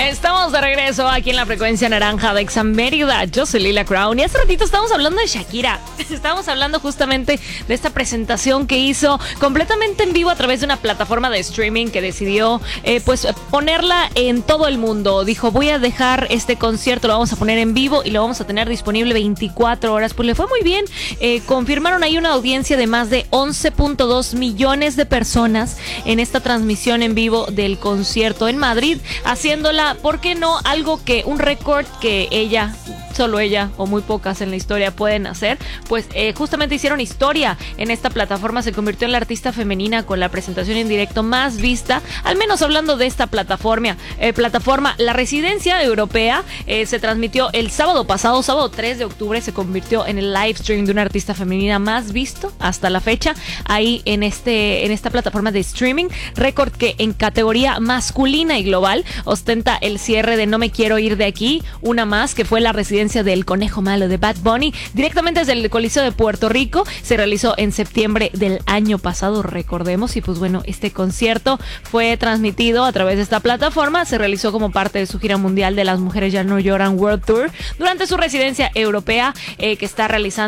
Estamos de regreso aquí en la frecuencia naranja de Exa Mérida. Yo soy Lila Crown y hace ratito estábamos hablando de Shakira. Estábamos hablando justamente de esta presentación que hizo completamente en vivo a través de una plataforma de streaming que decidió pues ponerla en todo el mundo. Dijo, voy a dejar este concierto, lo vamos a poner en vivo y lo vamos a tener disponible 24 horas. Pues le fue muy bien. Confirmaron ahí una audiencia de más de 11.2 millones de personas en esta transmisión en vivo del concierto en Madrid, haciéndola, ¿por qué no? Algo que, un récord que solo ella o muy pocas en la historia pueden hacer, pues justamente hicieron historia en esta plataforma. Se convirtió en la artista femenina con la presentación en directo más vista, al menos hablando de esta plataforma. La residencia europea se transmitió el sábado pasado, sábado 3 de octubre, se convirtió en el live stream de una artista femenina más visto hasta la fecha, ahí en esta plataforma de streaming, récord que en categoría masculina y global ostenta el cierre de No me quiero ir de aquí, una más, que fue la residencia del Conejo Malo de Bad Bunny, directamente desde el Coliseo de Puerto Rico. Se realizó en septiembre del año pasado, recordemos, y pues bueno, este concierto fue transmitido a través de esta plataforma. Se realizó como parte de su gira mundial de Las Mujeres Ya No Lloran World Tour durante su residencia europea que está realizando